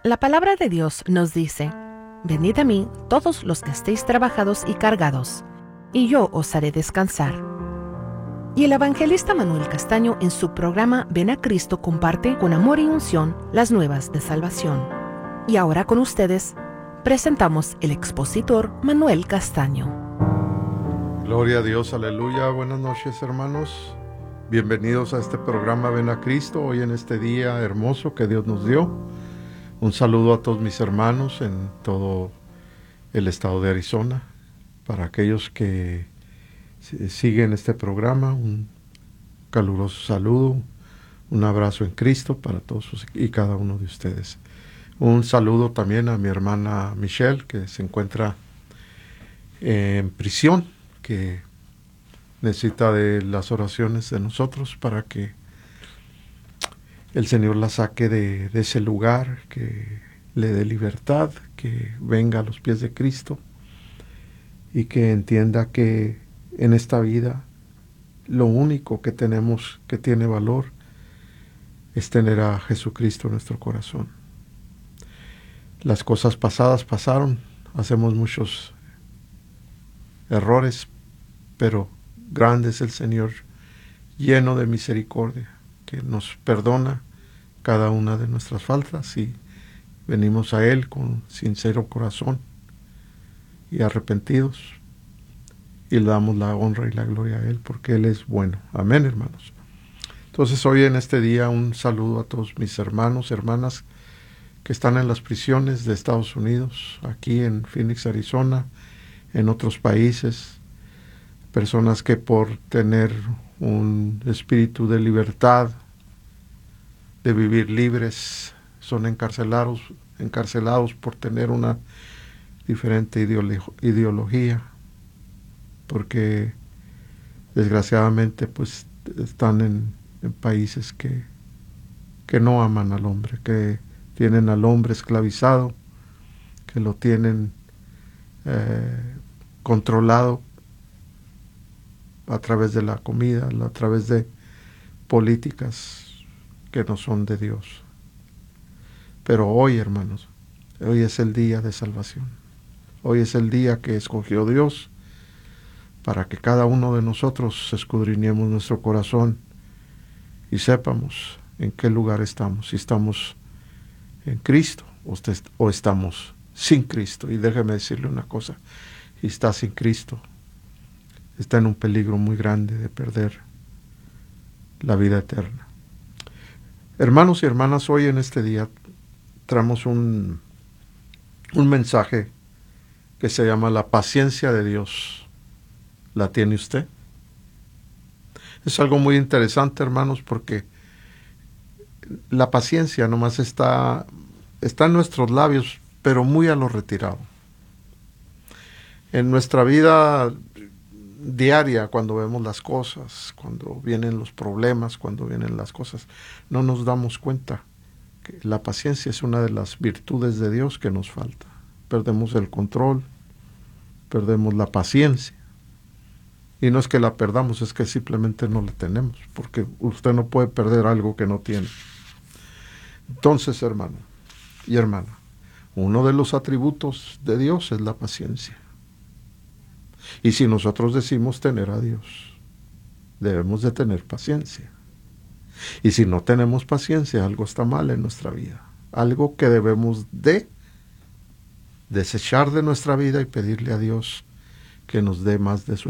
La palabra de Dios nos dice: venid a mí todos los que estéis trabajados y cargados, y yo os haré descansar. Y el evangelista Manuel Castaño, en su programa Ven a Cristo, comparte con amor y unción las nuevas de salvación. Y ahora con ustedes presentamos el expositor Manuel Castaño. Gloria a Dios, aleluya. Buenas noches, hermanos. Bienvenidos a este programa Ven a Cristo, hoy en este día hermoso que Dios nos dio. Un saludo a todos mis hermanos en todo el estado de Arizona. Para aquellos que siguen este programa, un caluroso saludo, un abrazo en Cristo para todos y cada uno de ustedes. Un saludo también a mi hermana Michelle, que se encuentra en prisión, que necesita de las oraciones de nosotros para que el Señor la saque de ese lugar, que le dé libertad, que venga a los pies de Cristo y que entienda que en esta vida lo único que tenemos que tiene valor es tener a Jesucristo en nuestro corazón. Las cosas pasadas pasaron, hacemos muchos errores, pero grande es el Señor, lleno de misericordia, que nos perdona cada una de nuestras faltas y venimos a Él con sincero corazón y arrepentidos y le damos la honra y la gloria a Él porque Él es bueno. Amén, hermanos. Entonces hoy en este día un saludo a todos mis hermanos, hermanas que están en las prisiones de Estados Unidos, aquí en Phoenix, Arizona, en otros países, personas que por tener un espíritu de libertad, de vivir libres, son encarcelados por tener una diferente ideología, porque desgraciadamente pues están en países que no aman al hombre, que tienen al hombre esclavizado, que lo tienen controlado a través de la comida, a través de políticas que no son de Dios. Pero hoy, hermanos, hoy es el día de salvación. Hoy es el día que escogió Dios para que cada uno de nosotros escudriñemos nuestro corazón y sepamos en qué lugar estamos, si estamos en Cristo o estamos sin Cristo. Y déjeme decirle una cosa: si está sin Cristo, está en un peligro muy grande de perder la vida eterna. Hermanos y hermanas, hoy en este día traemos un mensaje que se llama la paciencia de Dios. ¿La tiene usted? Es algo muy interesante, hermanos, porque la paciencia nomás está en nuestros labios, pero muy a lo retirado. En nuestra vida diaria, cuando vemos las cosas, cuando vienen los problemas, cuando vienen las cosas, no nos damos cuenta que la paciencia es una de las virtudes de Dios que nos falta. Perdemos el control, perdemos la paciencia. Y no es que la perdamos, es que simplemente no la tenemos, porque usted no puede perder algo que no tiene. Entonces, hermano y hermana, uno de los atributos de Dios es la paciencia. Y si nosotros decimos tener a Dios, debemos de tener paciencia. Y si no tenemos paciencia, algo está mal en nuestra vida. Algo que debemos de desechar de nuestra vida y pedirle a Dios que nos dé más de su